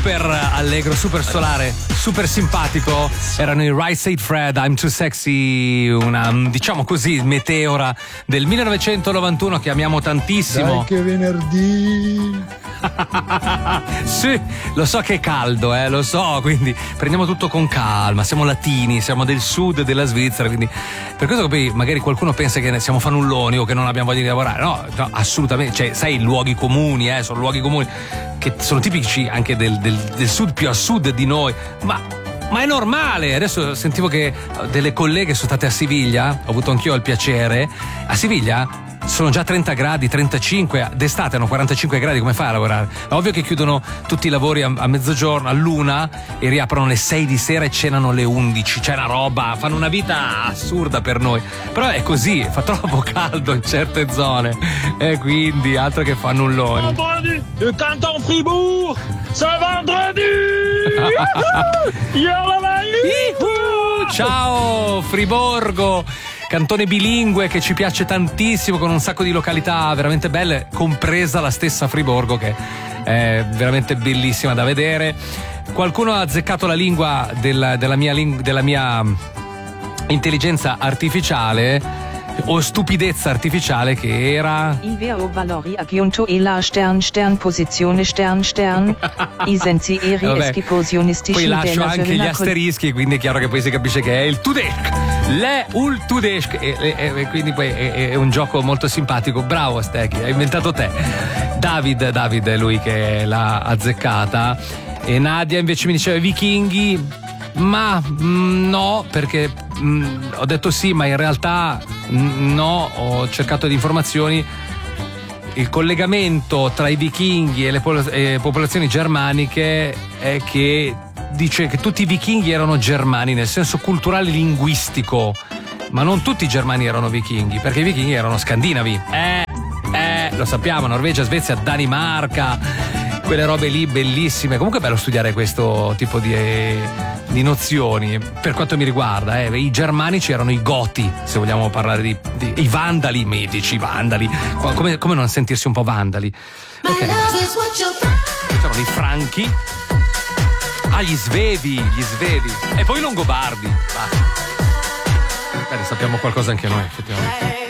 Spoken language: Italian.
super allegro, super solare, super simpatico. Erano i Right Said Fred, I'm Too Sexy, una, diciamo così, meteora del 1991 che amiamo tantissimo. Dai che venerdì. Sì, lo so che è caldo, lo so, quindi prendiamo tutto con calma, siamo latini, siamo del sud della Svizzera, quindi per questo che poi magari qualcuno pensa che siamo fannulloni o che non abbiamo voglia di lavorare. No, assolutamente, cioè sai, i luoghi comuni, sono luoghi comuni che sono tipici anche del sud, più a sud di noi, ma è normale. Adesso sentivo che delle colleghe sono state a Siviglia, ho avuto anch'io il piacere. A Siviglia sono già 30 gradi, 35, d'estate hanno 45 gradi, come fai a lavorare? È ovvio che chiudono tutti i lavori a mezzogiorno, all'1 e riaprono alle 6 di sera e cenano alle 11, c'è una roba, fanno una vita assurda per noi, però è così, fa troppo caldo in certe zone e quindi altro che fannulloni. Vendredi, le canton Fribourg, c'est vendredi. Ciao Friborgo, cantone bilingue che ci piace tantissimo, con un sacco di località veramente belle, compresa la stessa Friborgo, che è veramente bellissima da vedere. Qualcuno ha azzeccato la lingua della mia intelligenza artificiale o stupidezza artificiale, che era I vero valori aggiunto e la posizione i sensi eri escursionistici. Poi lascio anche gli asterischi, quindi è chiaro che poi si capisce che è il Tudesc, ul Tudesc, e quindi poi è un gioco molto simpatico. Bravo Stechi, hai inventato te. David è lui che l'ha azzeccata, e Nadia invece mi diceva vichinghi, ma no, perché ho detto sì, ma in realtà no, ho cercato di informazioni. Il collegamento tra i vichinghi e le popolazioni germaniche è che dice che tutti i vichinghi erano germani nel senso culturale linguistico, ma non tutti i germani erano vichinghi, perché i vichinghi erano scandinavi. Lo sappiamo, Norvegia, Svezia, Danimarca, quelle robe lì bellissime. Comunque è bello studiare questo tipo di nozioni. Per quanto mi riguarda, i germanici erano i goti, se vogliamo parlare di i vandali, mitici vandali. Come non sentirsi un po' vandali? Ok. C'erano i franchi, gli svevi, e poi i longobardi. Beh, sappiamo qualcosa anche noi, effettivamente.